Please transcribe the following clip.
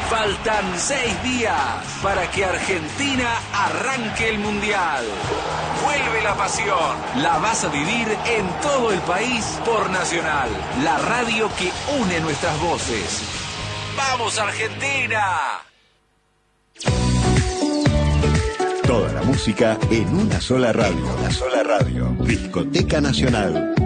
Faltan 6 días para que Argentina arranque el Mundial. Vuelve la pasión. La vas a vivir en todo el país por Nacional, la radio que une nuestras voces. ¡Vamos, Argentina! Toda la música en una sola radio. Discoteca Nacional.